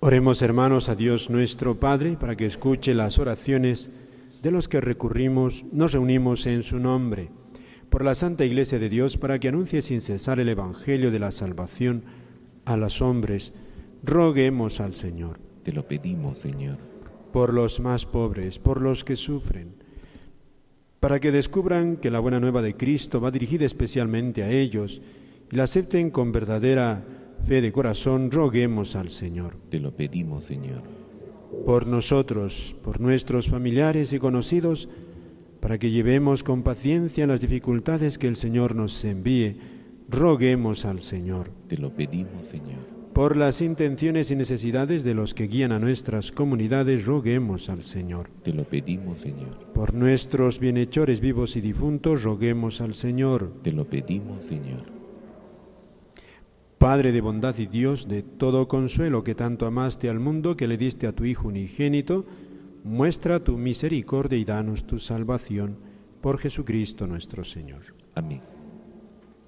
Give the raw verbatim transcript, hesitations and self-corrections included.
Oremos, hermanos, a Dios nuestro Padre, para que escuche las oraciones de los que recurrimos, nos reunimos en su nombre. Por la Santa Iglesia de Dios, para que anuncie sin cesar el Evangelio de la salvación a los hombres, roguemos al Señor. Te lo pedimos, Señor. Por los más pobres, por los que sufren, para que descubran que la buena nueva de Cristo va dirigida especialmente a ellos y la acepten con verdadera fe de corazón, roguemos al Señor. Te lo pedimos, Señor. Por nosotros, por nuestros familiares y conocidos, para que llevemos con paciencia las dificultades que el Señor nos envíe, roguemos al Señor. Te lo pedimos, Señor. Por las intenciones y necesidades de los que guían a nuestras comunidades, roguemos al Señor. Te lo pedimos, Señor. Por nuestros bienhechores vivos y difuntos, roguemos al Señor. Te lo pedimos, Señor. Padre de bondad y Dios de todo consuelo, que tanto amaste al mundo, que le diste a tu Hijo unigénito, muestra tu misericordia y danos tu salvación, por Jesucristo nuestro Señor. Amén.